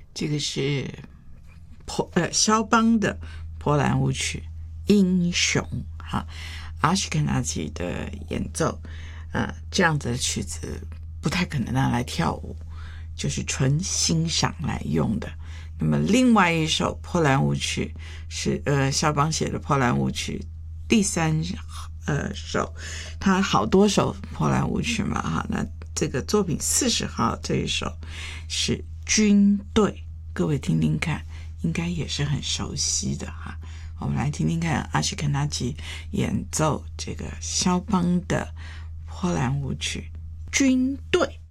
这个是肖邦的波兰舞曲《英雄》哈，阿什肯纳基的演奏，这样子的曲子不太可能拿来跳舞，就是纯欣赏来用的。那么另外一首波兰舞曲是肖邦写的波兰舞曲第三首，他好多首波兰舞曲嘛哈，那这个作品40号这一首是军队，各位听听看，应该也是很熟悉的哈。我们来听听看阿什肯纳基演奏这个肖邦的波兰舞曲军队。